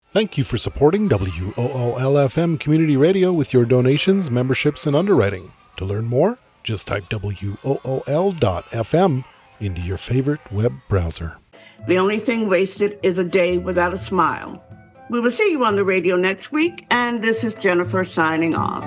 Thank you for supporting WOOL-FM Community Radio with your donations, memberships, and underwriting. To learn more, just type WOOL.FM into your favorite web browser. The only thing wasted is a day without a smile. We will see you on the radio next week, and this is Jennifer signing off.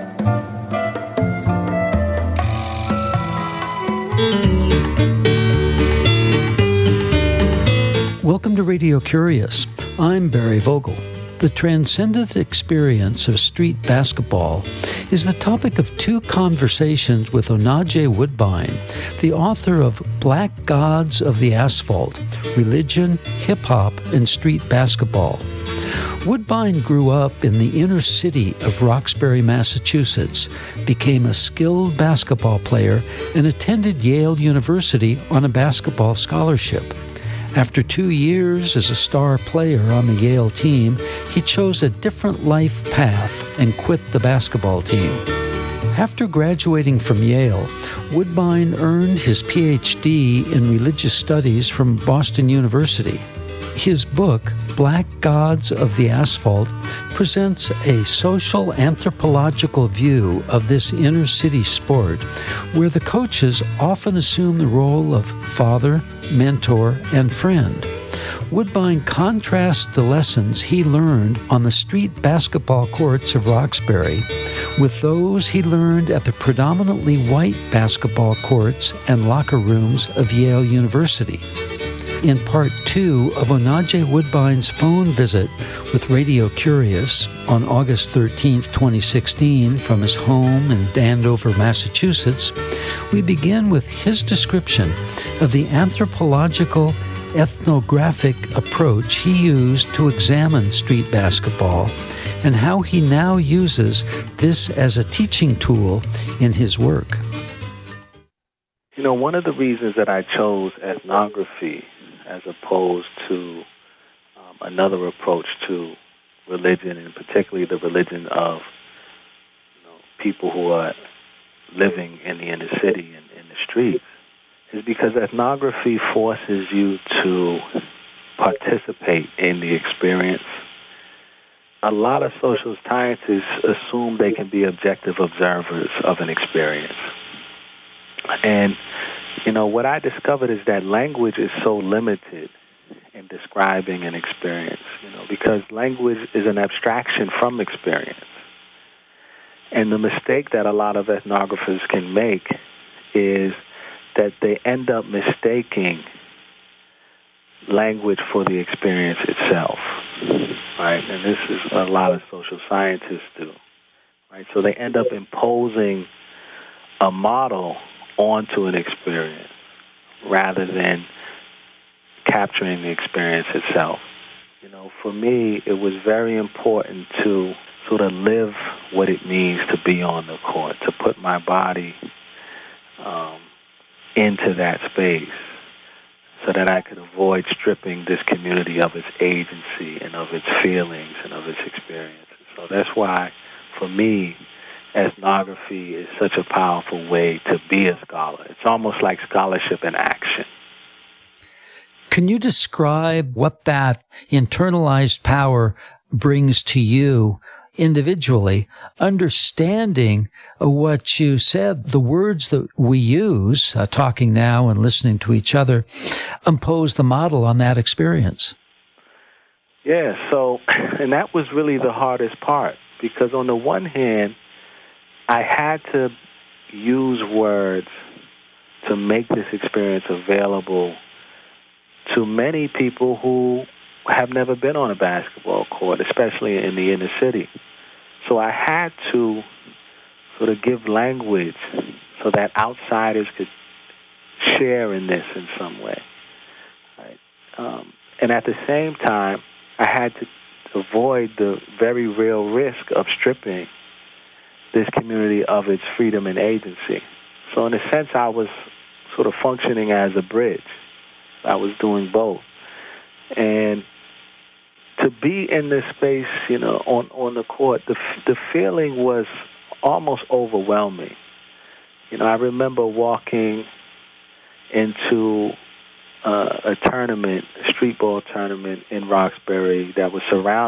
Welcome to Radio Curious. I'm Barry Vogel. The transcendent experience of street basketball is the topic of two conversations with Onaje Woodbine, the author of Black Gods of the Asphalt, Religion, Hip-Hop, and Street Basketball. Woodbine grew up in the inner city of Roxbury, Massachusetts, became a skilled basketball player, and attended Yale University on a basketball scholarship. After 2 years as a star player on the Yale team, he chose a different life path and quit the basketball team. After graduating from Yale, Woodbine earned his Ph.D. in religious studies from Boston University. His book, Black Gods of the Asphalt, presents a social anthropological view of this inner city sport, where the coaches often assume the role of father, mentor, and friend. Woodbine contrasts the lessons he learned on the street basketball courts of Roxbury with those he learned at the predominantly white basketball courts and locker rooms of Yale University. In part 2 of Onaje Woodbine's phone visit with Radio Curious on August 13, 2016, from his home in Andover, Massachusetts, we begin with his description of the anthropological, ethnographic approach he used to examine street basketball and how he now uses this as a teaching tool in his work. You know, one of the reasons that I chose ethnography as opposed to another approach to religion, and particularly the religion of people who are living in the inner city and in the streets, is because ethnography forces you to participate in the experience. A lot of social scientists assume they can be objective observers of an experience. And what I discovered is that language is so limited in describing an experience, because language is an abstraction from experience. And the mistake that a lot of ethnographers can make is that they end up mistaking language for the experience itself, right? And this is a lot of social scientists do, right? So they end up imposing a model onto an experience rather than capturing the experience itself. For me, it was very important to sort of live what it means to be on the court, to put my body into that space so that I could avoid stripping this community of its agency and of its feelings and of its experiences. So that's why, for me, ethnography is such a powerful way to be a scholar. It's almost like scholarship in action. Can you describe what that internalized power brings to you individually, understanding what you said, the words that we use, talking now and listening to each other, impose the model on that experience? Yeah, and that was really the hardest part, because on the one hand, I had to use words to make this experience available to many people who have never been on a basketball court, especially in the inner city. So I had to sort of give language so that outsiders could share in this in some way. Right? And at the same time, I had to avoid the very real risk of stripping this community of its freedom and agency. So in a sense, I was sort of functioning as a bridge. I was doing both. And to be in this space, on the court, the feeling was almost overwhelming. I remember walking into a tournament, a street ball tournament in Roxbury that was surrounded